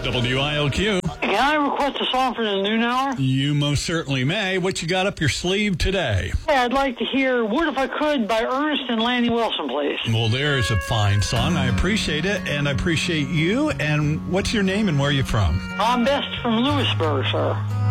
WILQ. Can I request a song for the noon hour? You most certainly may. What you got up your sleeve today? Yeah, I'd like to hear Would If I Could by Ernest and Lanny Wilson, please. Well, there's a fine song. I appreciate it, and I appreciate you. And what's your name and where are you from? I'm best from Lewisburg, sir.